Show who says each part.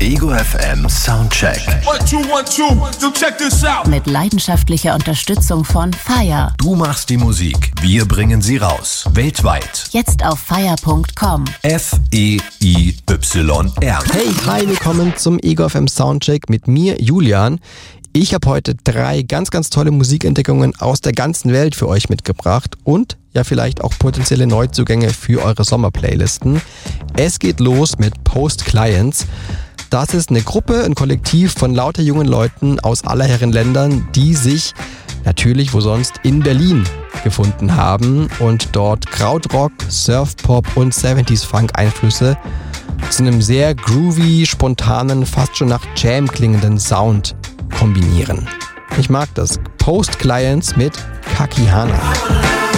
Speaker 1: Ego FM Soundcheck.
Speaker 2: 1, 2, 1, 2, so check this out.
Speaker 3: Mit leidenschaftlicher Unterstützung von FIRE.
Speaker 1: Du machst die Musik, wir bringen sie raus. Weltweit.
Speaker 3: Jetzt auf fire.com.
Speaker 1: FEIYR.
Speaker 4: Hey, hi, willkommen zum Ego FM Soundcheck mit mir, Julian. Ich habe heute 3 ganz, ganz tolle Musikentdeckungen aus der ganzen Welt für euch mitgebracht und ja vielleicht auch potenzielle Neuzugänge für eure Sommerplaylisten. Es geht los mit Post Clients. Das ist eine Gruppe, ein Kollektiv von lauter jungen Leuten aus aller Herren Ländern, die sich natürlich, wo sonst, in Berlin gefunden haben und dort Krautrock, Surfpop und 70s Funk Einflüsse zu einem sehr groovy, spontanen, fast schon nach Jam klingenden Sound kombinieren. Ich mag das. Post Clients mit Kakihana.